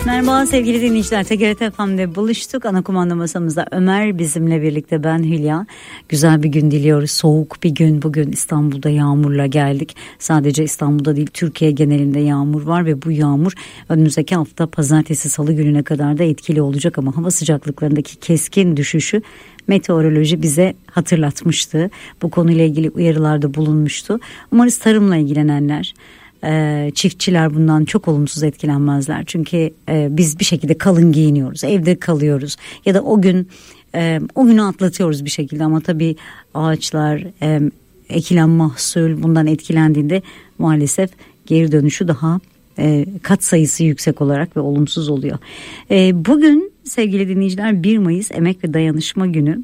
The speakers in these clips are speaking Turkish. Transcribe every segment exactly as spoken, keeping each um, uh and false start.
Merhaba sevgili dinleyiciler, T G R T F M'de buluştuk. Ana kumanda masamızda Ömer bizimle birlikte, ben Hülya. Güzel bir gün diliyoruz. Soğuk bir gün. Bugün İstanbul'da yağmurla geldik. Sadece İstanbul'da değil, Türkiye genelinde yağmur var ve bu yağmur önümüzdeki hafta pazartesi salı gününe kadar da etkili olacak. Ama hava sıcaklıklarındaki keskin düşüşü meteoroloji bize hatırlatmıştı. Bu konuyla ilgili uyarılarda bulunmuştu. Umarız tarımla ilgilenenler, Ee, çiftçiler bundan çok olumsuz etkilenmezler. Çünkü e, biz bir şekilde kalın giyiniyoruz, evde kalıyoruz ya da o gün e, o günü atlatıyoruz bir şekilde. Ama tabii ağaçlar, e, ekilen mahsul bundan etkilendiğinde maalesef geri dönüşü daha e, kat sayısı yüksek olarak ve olumsuz oluyor. E, bugün sevgili dinleyiciler bir Mayıs Emek ve Dayanışma Günü.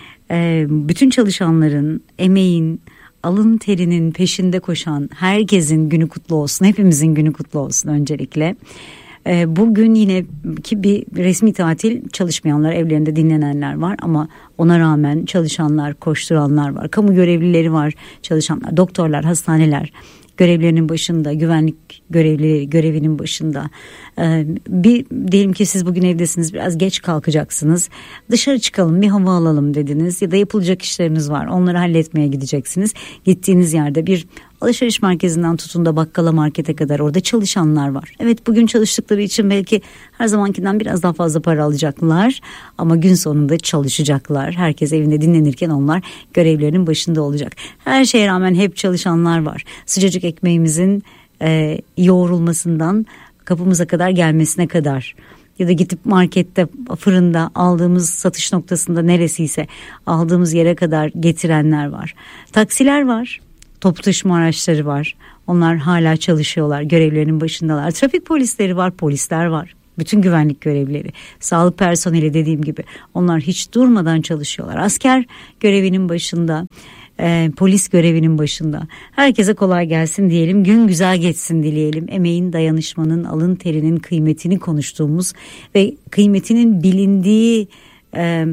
E, bütün çalışanların, emeğin, alın terinin peşinde koşan herkesin günü kutlu olsun. Hepimizin günü kutlu olsun öncelikle. Ee, bugün yine ki bir resmi tatil, çalışmayanlar, evlerinde dinlenenler var ama ona rağmen çalışanlar, koşturanlar var. Kamu görevlileri var, çalışanlar, doktorlar, hastaneler görevlerinin başında, güvenlik görevlileri görevinin başında. Ee, bir diyelim ki siz bugün evdesiniz, biraz geç kalkacaksınız. Dışarı çıkalım, bir hava alalım dediniz ya da yapılacak işleriniz var. Onları halletmeye gideceksiniz. Gittiğiniz yerde bir alışveriş merkezinden tutun da bakkala, markete kadar orada çalışanlar var. Evet, bugün çalıştıkları için belki her zamankinden biraz daha fazla para alacaklar ama gün sonunda çalışacaklar. Herkes evinde dinlenirken onlar görevlerinin başında olacak. Her şeye rağmen hep çalışanlar var. Sıcacık ekmeğimizin e, yoğrulmasından kapımıza kadar gelmesine kadar ya da gidip markette, fırında aldığımız, satış noktasında neresiyse aldığımız yere kadar getirenler var. Taksiler var. Toplu taşıma araçları var. Onlar hala çalışıyorlar. Görevlerinin başındalar. Trafik polisleri var. Polisler var. Bütün güvenlik görevlileri. Sağlık personeli dediğim gibi. Onlar hiç durmadan çalışıyorlar. Asker görevinin başında. E, polis görevinin başında. Herkese kolay gelsin diyelim. Gün güzel geçsin dileyelim. Emeğin, dayanışmanın, alın terinin kıymetini konuştuğumuz ve kıymetinin bilindiği e,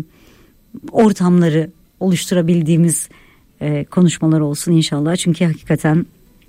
ortamları oluşturabildiğimiz Ee, konuşmalar olsun inşallah. Çünkü hakikaten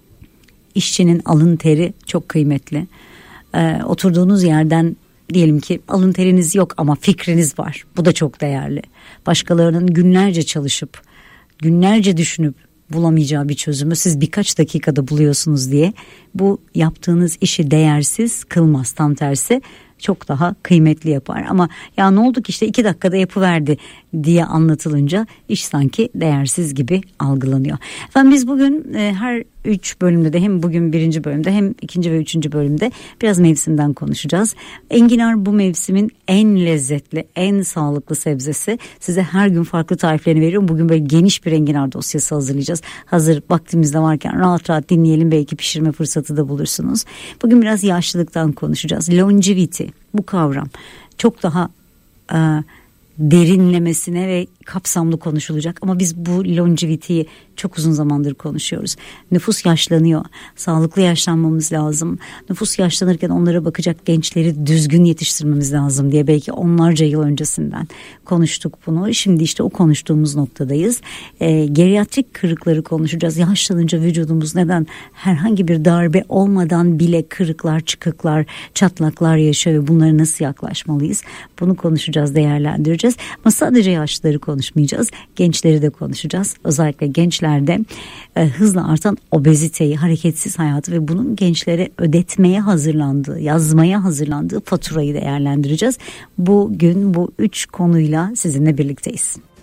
işçinin alın teri çok kıymetli. Ee, oturduğunuz yerden diyelim ki alın teriniz yok ama fikriniz var. Bu da çok değerli. Başkalarının günlerce çalışıp, günlerce düşünüp bulamayacağı bir çözümü siz birkaç dakikada buluyorsunuz diye bu yaptığınız işi değersiz kılmaz. Tam tersi çok daha kıymetli yapar. Ama ya ne oldu ki işte iki dakikada yapıverdi diye anlatılınca iş sanki değersiz gibi algılanıyor. Efendim biz bugün e, her üç bölümde de, hem bugün birinci bölümde hem ikinci ve üçüncü bölümde biraz mevsimden konuşacağız. Enginar bu mevsimin en lezzetli, en sağlıklı sebzesi. Size her gün farklı tariflerini veriyorum. Bugün böyle geniş bir enginar dosyası hazırlayacağız. Hazır vaktimizde varken rahat rahat dinleyelim, belki pişirme fırsatı da bulursunuz. Bugün biraz yaşlılıktan konuşacağız. Longevity, bu kavram çok daha e, derinlemesine ve kapsamlı konuşulacak ama biz bu longevity'yi çok uzun zamandır konuşuyoruz. Nüfus yaşlanıyor. Sağlıklı yaşlanmamız lazım. Nüfus yaşlanırken onlara bakacak gençleri düzgün yetiştirmemiz lazım diye belki onlarca yıl öncesinden konuştuk bunu. Şimdi işte o konuştuğumuz noktadayız. E, geriatrik kırıkları konuşacağız. Yaşlanınca vücudumuz neden herhangi bir darbe olmadan bile kırıklar, çıkıklar, çatlaklar yaşıyor ve bunlara nasıl yaklaşmalıyız? Bunu konuşacağız, değerlendireceğiz. Ama sadece yaşlıları konuşmayacağız. Gençleri de konuşacağız. Özellikle gençlerde e, hızla artan obeziteyi, hareketsiz hayatı ve bunun gençlere ödetmeye hazırlandığı, yazmaya hazırlandığı faturayı değerlendireceğiz. Bugün bu üç konuyla sizinle birlikteyiz.